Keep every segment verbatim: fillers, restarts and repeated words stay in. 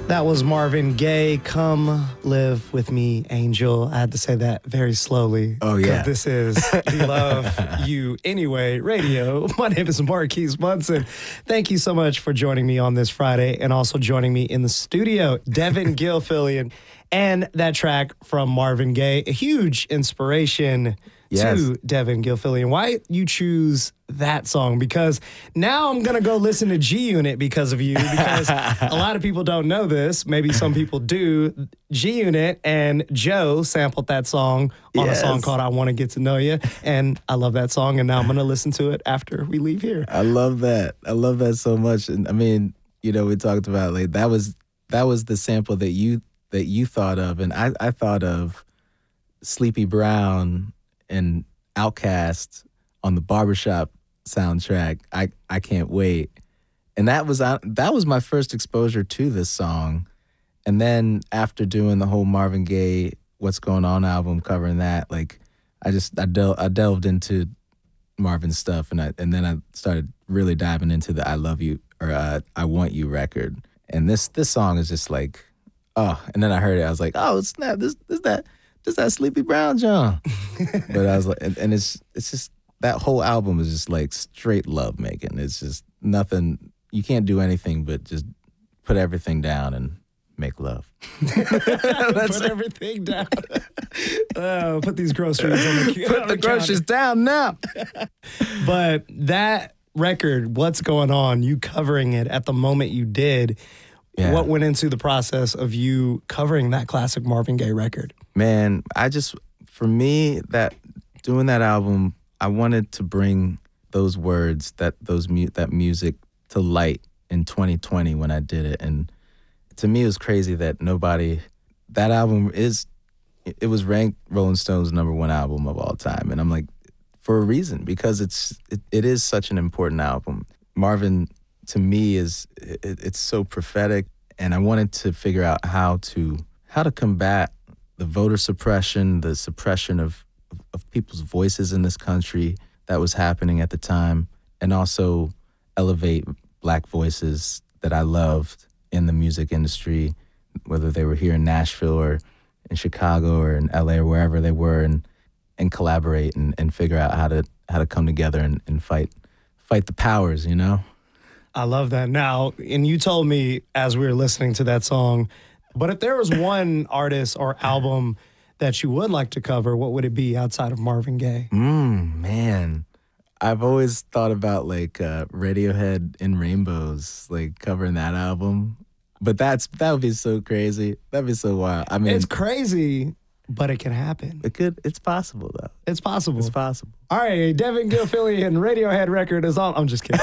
That was Marvin Gaye, Come Live With Me, Angel. I had to say that very slowly. Oh, yeah. This is We Love You Anyway Radio. My name is Marquise Munson. Thank you so much for joining me on this Friday and also joining me in the studio, Devin Gilfillian. And that track from Marvin Gaye, a huge inspiration Yes. to Devin Gilfillian. Why you choose that song? Because now I'm going to go listen to G Unit because of you, because a lot of people don't know this. Maybe some people do. G Unit and Joe sampled that song on Yes. a song called I Want to Get to Know You. And I love that song. And now I'm going to listen to it after we leave here. I love that. I love that so much. And I mean, you know, we talked about like that was that was the sample that you that you thought of, and I, I thought of Sleepy Brown and Outkast on the Barbershop soundtrack. I I can't wait. And that was uh, that was my first exposure to this song. And then after doing the whole Marvin Gaye What's Going On album, covering that, like I just I, del- I delved into Marvin's stuff, and I and then I started really diving into the I Love You or uh, I Want You record. And this this song is just like, oh, and then I heard it, I was like, oh snap, this this that this that Sleepy Brown John. But I was like, and, and it's it's just that whole album is just like straight love making. It's just nothing. You can't do anything but just put everything down and make love. Put everything down. Oh, put these groceries on the Put the groceries down now. But that record, What's Going On, you covering it at the moment you did, Yeah. what went into the process of you covering that classic Marvin Gaye record? Man, I just, for me, that doing that album, I wanted to bring those words, that those mu- that music to light in twenty twenty when I did it. And to me, it was crazy that nobody, that album is, it was ranked Rolling Stone's number one album of all time. And I'm like, for a reason, because it's it, it is such an important album. Marvin, to me, is it, it's so prophetic, and I wanted to figure out how to how to combat the voter suppression, the suppression of of people's voices in this country that was happening at the time, and also elevate Black voices that I loved in the music industry, whether they were here in Nashville or in Chicago or in L A or wherever they were, and and collaborate and, and figure out how to how to come together and, and fight fight the powers, you know? I love that. Now, and you told me as we were listening to that song, but if there was one artist or album that you would like to cover, what would it be outside of Marvin Gaye? Mm, man. I've always thought about like uh, Radiohead in Rainbows, like covering that album. But that's that would be so crazy. That'd be so wild. I mean, It's crazy, but it can happen. it could. It's possible though. It's possible. It's possible. All right, Devin Gilfillian, Radiohead record is on. I'm just kidding.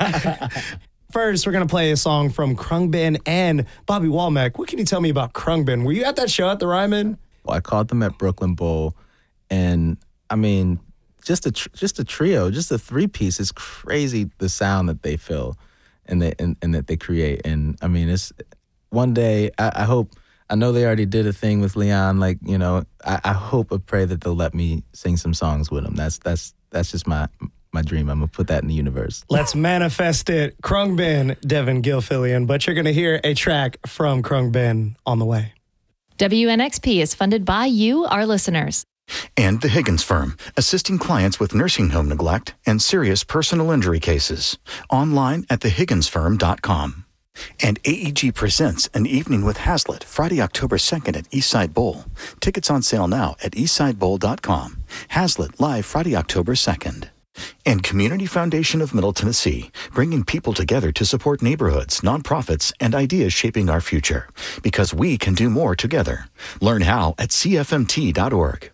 First, we're going to play a song from Khruangbin and Bobby Womack. What can you tell me about Khruangbin? Were you at that show at the Ryman? Well, I caught them at Brooklyn Bowl, and I mean, just a tr- just a trio, just a three piece. It's crazy the sound that they fill, and they and, and that they create. And I mean, it's one day. I, I hope. I know they already did a thing with Leon. Like, you know, I, I hope and pray that they'll let me sing some songs with them. That's that's that's just my my dream. I'm gonna put that in the universe. Let's manifest it. Khruangbin, Devin Gilfillian. But you're going to hear a track from Khruangbin on the way. W N X P is funded by you, our listeners. And the Higgins Firm, assisting clients with nursing home neglect and serious personal injury cases. Online at the higgins firm dot com. And A E G presents An Evening with Hazlitt, Friday, October second at Eastside Bowl. Tickets on sale now at eastside bowl dot com. Hazlitt live Friday, October second. And Community Foundation of Middle Tennessee, bringing people together to support neighborhoods, nonprofits, and ideas shaping our future. Because we can do more together. Learn how at C F M T dot org.